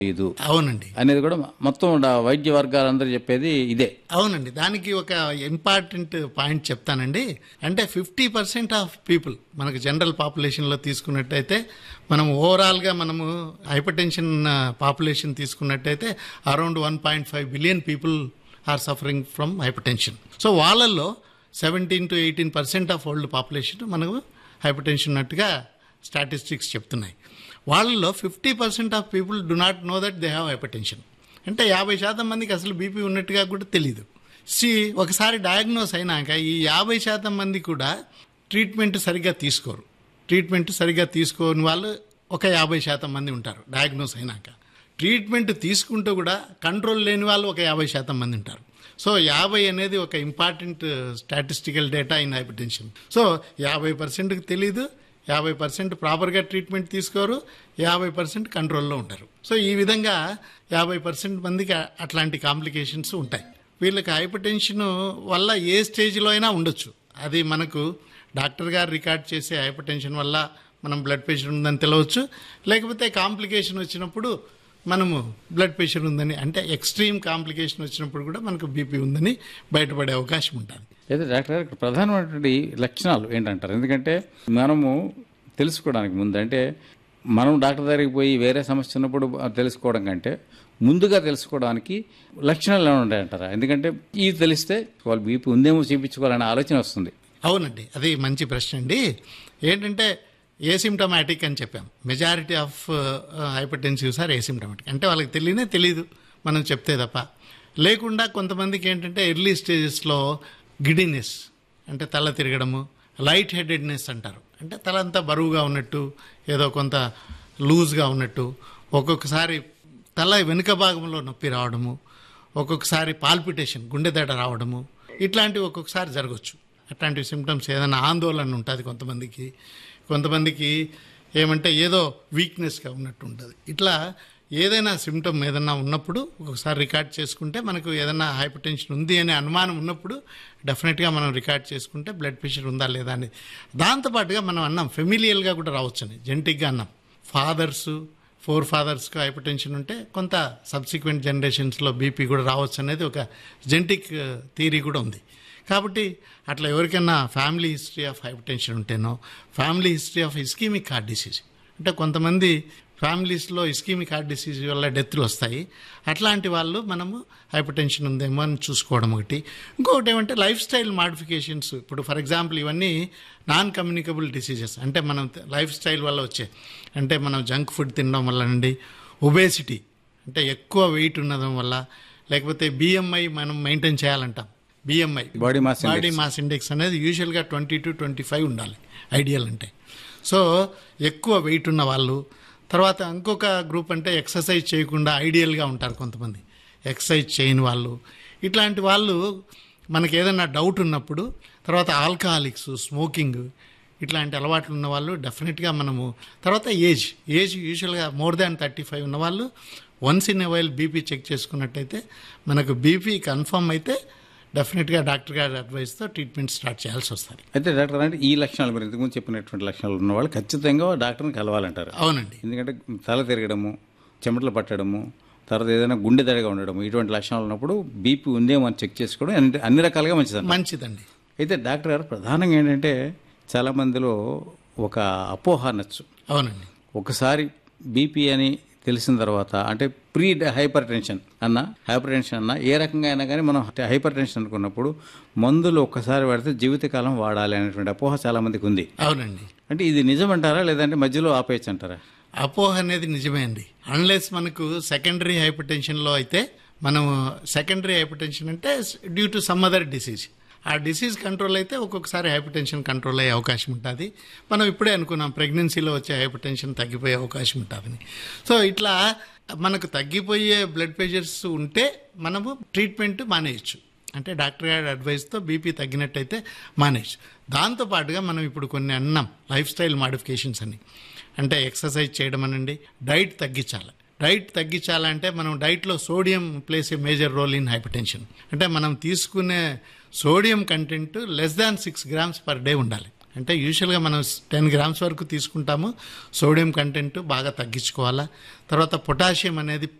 ఇది అవునండి. అనేది కూడా మొత్తం వైద్య వర్గాలందరూ చెప్పేది ఇదే. అవునండి. దానికి ఒక ఇంపార్టెంట్ పాయింట్ చెప్తానండి. అంటే 50% ఆఫ్ పీపుల్ మనకు జనరల్ పాపులేషన్లో తీసుకున్నట్టయితే, మనం ఓవరాల్గా మనము హైపర్ టెన్షన్ పాపులేషన్ తీసుకున్నట్టయితే around 1.5 billion people are suffering from hyper tension. So వాళ్ళల్లో 17 to 18% ఆఫ్ వరల్డ్ పాపులేషన్ మనకు హైపర్ టెన్షన్ ఉన్నట్టుగా స్టాటిస్టిక్స్ చెప్తున్నాయి. వాళ్ళలో 50% of people do not know that they have hyper tension. అంటే 50% మందికి అసలు బీపీ ఉన్నట్టుగా కూడా తెలియదు. ఒకసారి డయాగ్నోస్ అయినాక ఈ 50% మంది కూడా ట్రీట్మెంట్ సరిగ్గా తీసుకోరు. ట్రీట్మెంట్ సరిగ్గా తీసుకోని వాళ్ళు ఒక 50% మంది ఉంటారు డయాగ్నోస్ అయినాక. ట్రీట్మెంట్ తీసుకుంటూ కూడా కంట్రోల్ లేని వాళ్ళు ఒక 50% మంది ఉంటారు. సో 50 అనేది ఒక important statistical data in hyper tension. So 50%కి తెలీదు, 50% ప్రాపర్గా ట్రీట్మెంట్ తీసుకోరు, 50% కంట్రోల్లో ఉంటారు. సో ఈ విధంగా 50% మందికి అట్లాంటి కాంప్లికేషన్స్ ఉంటాయి. వీళ్ళకి హైపర్ టెన్షన్ వల్ల ఏ స్టేజ్లో అయినా ఉండొచ్చు. అది మనకు డాక్టర్ గారు రికార్డ్ చేసే హైపర్ టెన్షన్ వల్ల మనం బ్లడ్ ప్రెషర్ ఉందని తెలవచ్చు, లేకపోతే కాంప్లికేషన్ వచ్చినప్పుడు మనము బ్లడ్ ప్రెషర్ ఉందని, అంటే ఎక్స్ట్రీమ్ కాంప్లికేషన్ వచ్చినప్పుడు కూడా మనకు బీపీ ఉందని బయటపడే అవకాశం ఉంటుంది. అయితే డాక్టర్ గారు ప్రధానమైనటువంటి లక్షణాలు ఏంటంటారు? ఎందుకంటే మనము తెలుసుకోవడానికి ముందు, అంటే మనం డాక్టర్ దగ్గరికి పోయి వేరే సమస్య ఉన్నప్పుడు తెలుసుకోవడం కంటే ముందుగా తెలుసుకోవడానికి లక్షణాలు ఏమైనా ఉంటాయంటారా? ఎందుకంటే ఇది తెలిస్తే వాళ్ళు బీపీ ఉందేమో చూపించుకోవాలనే ఆలోచన వస్తుంది. అవునండి, అది మంచి ప్రశ్న అండి. ఏంటంటే ఏసిమ్టమాటిక్ అని చెప్పాం. Majority of hyper టెన్సివ్స్ are asymptomatic. అంటే వాళ్ళకి తెలీదు మనం చెప్తే తప్ప. లేకుండా కొంతమందికి ఏంటంటే ఎర్లీ స్టేజెస్లో గిడినెస్, అంటే తల తిరగడము, లైట్ హెడెడ్నెస్ అంటారు. అంటే తల అంతా బరువుగా ఉన్నట్టు, ఏదో కొంత లూజ్గా ఉన్నట్టు, ఒక్కొక్కసారి తల వెనుక భాగంలో నొప్పి రావడము, ఒక్కొక్కసారి పాల్పిటేషన్, గుండె దడ రావడము, ఇట్లాంటివి ఒక్కొక్కసారి జరగవచ్చు. అట్లాంటి సిమ్టమ్స్ ఏదైనా ఆందోళన ఉంటుంది కొంతమందికి ఏమంటే ఏదో వీక్నెస్గా ఉన్నట్టు ఉంటుంది. ఇట్లా ఏదైనా సిమ్టమ్ ఏదైనా ఉన్నప్పుడు ఒకసారి రికార్డ్ చేసుకుంటే, మనకు ఏదైనా హైపర్ టెన్షన్ ఉంది అనే అనుమానం ఉన్నప్పుడు డెఫినెట్గా మనం రికార్డ్ చేసుకుంటే బ్లడ్ ప్రెషర్ ఉందా లేదా అని. దాంతోపాటుగా మనం అన్నాం ఫెమిలియల్గా కూడా రావచ్చని, జెనెటిక్గా అన్నాం. ఫోర్ ఫాదర్స్కి హైపర్ టెన్షన్ ఉంటే కొంత సబ్సిక్వెంట్ జనరేషన్స్లో బీపీ కూడా రావచ్చు అనేది ఒక జెనెటిక్ థియరీ కూడా ఉంది. కాబట్టి అట్లా ఎవరికైనా family history of hyper tension ఉంటేనో, family history of ischaemic heart disease, అంటే కొంతమంది ఫ్యామిలీస్లో ఇస్కీమిక్ హార్ట్ డిసీజ్ వల్ల డెత్లు వస్తాయి. అట్లాంటి వాళ్ళు మనము హైపర్ టెన్షన్ ఉందేమో అని చూసుకోవడం ఒకటి. ఇంకొకటి ఏమంటే లైఫ్ స్టైల్ మాడిఫికేషన్స్. ఇప్పుడు ఫర్ ఎగ్జాంపుల్ ఇవన్నీ నాన్ కమ్యూనికబుల్ డిసీజెస్, అంటే మనం లైఫ్ స్టైల్ వల్ల వచ్చే, అంటే మనం జంక్ ఫుడ్ తినడం వల్ల నుండి, ఒబేసిటీ అంటే ఎక్కువ వెయిట్ ఉండడం వల్ల, లేకపోతే బిఎంఐ మనం maintain చేయాలంటాం. BMI body mass index అనేది యూజువల్గా 20 to 25 ఉండాలి ఐడియల్ అంటే. సో ఎక్కువ వెయిట్ ఉన్న వాళ్ళు, తర్వాత ఇంకొక గ్రూప్ అంటే ఎక్సర్సైజ్ చేయకుండా ఐడియల్గా ఉంటారు కొంతమంది, ఎక్సర్సైజ్ చేయని వాళ్ళు. ఇట్లాంటి వాళ్ళు మనకి ఏదైనా డౌట్ ఉన్నప్పుడు, తర్వాత ఆల్కహాలిక్స్, స్మోకింగ్ ఇట్లాంటి అలవాట్లు ఉన్న వాళ్ళు డెఫినెట్గా మనము, తర్వాత ఏజ్ యూజువల్గా మోర్ దాన్ 35 ఉన్న వాళ్ళు once in a while BP check చేసుకున్నట్టయితే, మనకు బీపీ కన్ఫర్మ్ అయితే డెఫినెట్గా డాక్టర్ గారి అడ్వైస్తో ట్రీట్మెంట్ స్టార్ట్ చేయాల్సి వస్తుంది. అయితే డాక్టర్ అంటే ఈ లక్షణాలు, మీరు ఇంతకుముందు చెప్పినటువంటి లక్షణాలు ఉన్న వాళ్ళు ఖచ్చితంగా డాక్టర్ని కలవాలంటారు? అవునండి. ఎందుకంటే తల తిరగడము, చెమటలు పట్టడము, తర్వాత ఏదైనా గుండె దడగా ఉండడము, ఇటువంటి లక్షణాలు ఉన్నప్పుడు బీపీ ఉందేమో అని చెక్ చేసుకోవడం అన్ని రకాలుగా మంచిదండి. అయితే డాక్టర్ గారు ప్రధానంగా ఏంటంటే చాలా మందిలో ఒక అపోహ అనొచ్చు. అవునండి. ఒకసారి బీపీ అని తెలిసిన తర్వాత, అంటే ప్రీ హైపర్ టెన్షన్ అన్న ఏ రకంగా అయినా కానీ మనం హైపర్ టెన్షన్ అనుకున్నప్పుడు మందులు ఒక్కసారి వాడితే జీవితకాలం వాడాలి అనేటువంటి అపోహ చాలా మందికి ఉంది. అవునండి. అంటే ఇది నిజమంటారా, లేదంటే మధ్యలో ఆపేయచ్చు అంటారా? అపోహ అనేది నిజమే అండి. అన్లెస్ మనకు సెకండరీ హైపర్ టెన్షన్లో అయితే, మనం సెకండరీ హైపర్ టెన్షన్ అంటే due to some other disease, ఆ డిసీజ్ కంట్రోల్ అయితే ఒక్కొక్కసారి హైపర్ టెన్షన్ కంట్రోల్ అయ్యే అవకాశం ఉంటుంది. మనం ఇప్పుడే అనుకున్నాం ప్రెగ్నెన్సీలో వచ్చే హైపర్ టెన్షన్ తగ్గిపోయే అవకాశం ఉంటుందని. సో ఇట్లా మనకు తగ్గిపోయే బ్లడ్ ప్రెషర్స్ ఉంటే మనము ట్రీట్మెంట్ మానేయచ్చు. అంటే డాక్టర్ గారి అడ్వైస్తో బీపీ తగ్గినట్టయితే మానేయచ్చు. దాంతోపాటుగా మనం ఇప్పుడు కొన్ని అన్నాం లైఫ్ స్టైల్ మాడిఫికేషన్స్ అని, అంటే ఎక్సర్సైజ్ చేయడం అనండి, డైట్ తగ్గించాలంటే మనం డైట్లో sodium place a major role in hyper tension. అంటే మనం తీసుకునే sodium content less than 6 grams per day ఉండాలి అంటే యూజువల్గా మనం 10 గ్రామ్స్ వరకు తీసుకుంటాము. సోడియం కంటెంట్ బాగా తగ్గించుకోవాలా. తర్వాత పొటాషియం అనేది